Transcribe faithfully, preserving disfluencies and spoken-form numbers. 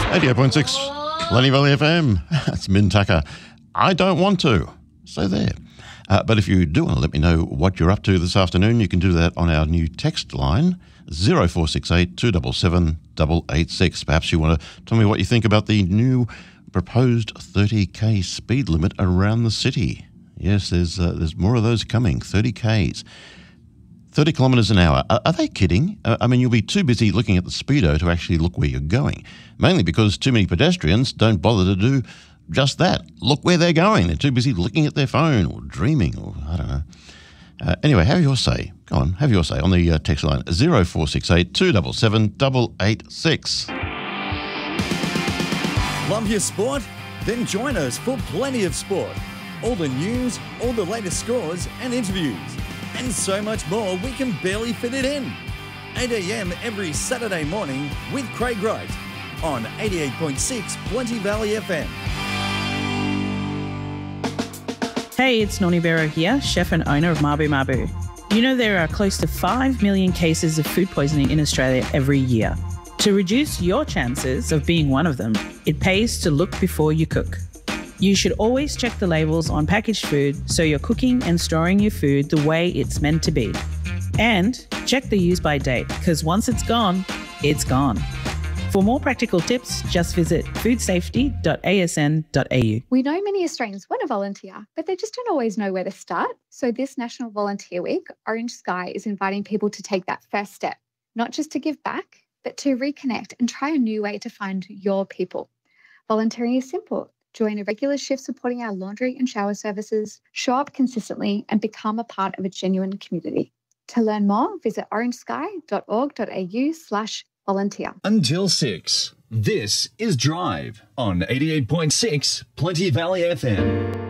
eighty-eight point six, Plenty Valley F M. That's Min Tucker. I don't want to. So there. Uh, but if you do want to let me know what you're up to this afternoon, you can do that on our new text line, zero four six eight, two seven seven, eight eight six. Perhaps you want to tell me what you think about the new proposed thirty k speed limit around the city. Yes, there's uh, there's more of those coming, thirty k's. thirty kilometres an hour. Are, are they kidding? Uh, I mean, you'll be too busy looking at the speedo to actually look where you're going, mainly because too many pedestrians don't bother to do just that. Look where they're going. They're too busy looking at their phone or dreaming or I don't know. Uh, anyway, have your say. Go on, have your say on the uh, text line zero four six eight, two seven seven, eight eight six. Love your sport? Then join us for Plenty of Sport. All the news, all the latest scores and interviews, and so much more we can barely fit it in. eight a.m. every Saturday morning with Craig Wright on eighty-eight point six Plenty Valley F M. Hey, it's Noni Bero here, chef and owner of Mabu Mabu. You know there are close to five million cases of food poisoning in Australia every year. To reduce your chances of being one of them, it pays to look before you cook. You should always check the labels on packaged food so you're cooking and storing your food the way it's meant to be. And check the use by date, because once it's gone, it's gone. For more practical tips, just visit food safety dot a s n dot a u. We know many Australians want to volunteer, but they just don't always know where to start. So this National Volunteer Week, Orange Sky is inviting people to take that first step, not just to give back, but to reconnect and try a new way to find your people. Volunteering is simple. Join a regular shift supporting our laundry and shower services, show up consistently and become a part of a genuine community. To learn more, visit orange sky dot org dot a u slash volunteer. Until six, this is Drive on eighty-eight point six Plenty Valley F M.